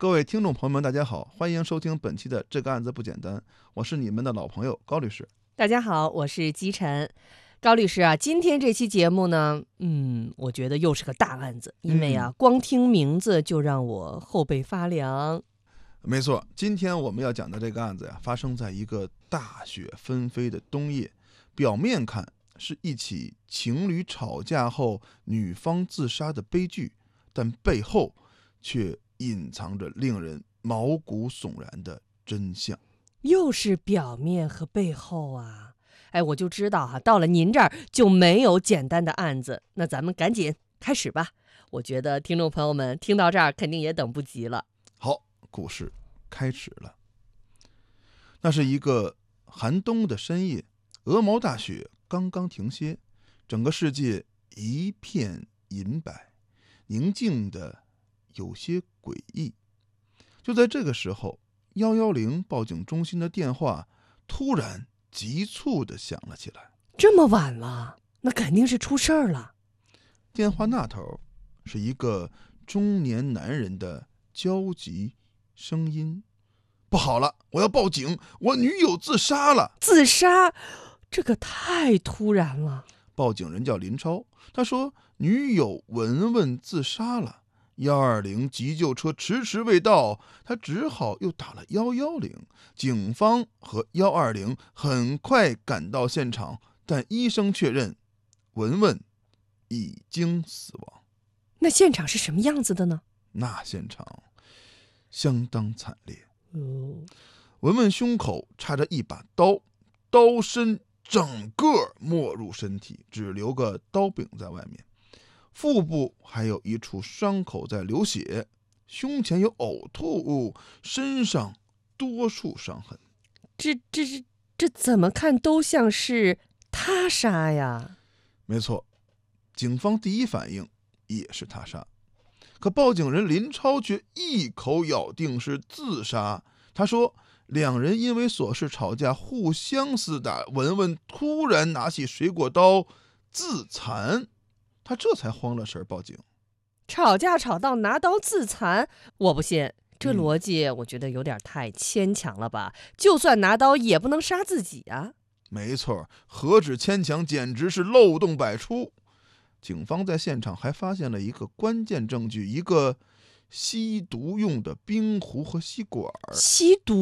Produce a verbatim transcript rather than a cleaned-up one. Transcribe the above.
各位听众朋友们，大家好，欢迎收听本期的这个案子不简单，我是你们的老朋友高律师。 大家好，我是姬晨。高律师啊，今天这期节目呢，嗯，我觉得又是个大案子，因为啊， 嗯、 光听名字就让我后背发凉。 没错，今天我们要讲的这个案子呀，发生在一个大雪纷飞的冬夜。表面看是一起情侣吵架后女方自杀的悲剧，但背后却隐藏着令人毛骨悚然的真相。 又是表面和背后啊！哎，我就知道哈、啊，到了您这儿就没有简单的案子。那咱们赶紧开始吧。我觉得听众朋友们听到这儿肯定也等不及了。 好，故事开始了。那是一个寒冬的深夜，鹅毛大雪刚刚停歇，整个世界一片银白，宁静的有些诡异。就在这个时候，一一零报警中心的电话突然急促地响了起来。 这么晚了，那肯定是出事儿了。 电话那头是一个中年男人的焦急声音：不好了，我要报警，我女友自杀了。 自杀？这个太突然了。 报警人叫林超，他说女友文文自杀了。一二零急救车迟迟未到，他只好又打了一一零。警方和一二零很快赶到现场，但医生确认文文已经死亡。 那现场是什么样子的呢？ 那现场相当惨烈。 哦， 文文胸口插着一把刀，刀身整个没入身体，只留个刀柄在外面。腹部还有一处伤口在流血，胸前有呕吐物，身上多处伤痕。 这这这这怎么看都像是他杀呀？ 没错，警方第一反应也是他杀，可报警人林超却一口咬定是自杀。他说两人因为琐事吵架，互相厮打，文文突然拿起水果刀自残，他这才慌了神报警。 吵架吵到拿刀自残，我不信，这嗯逻辑我觉得有点太牵强了吧？就算拿刀也不能杀自己啊！ 没错，何止牵强，简直是漏洞百出。警方在现场还发现了一个关键证据，一个吸毒用的冰壶和吸管。 吸毒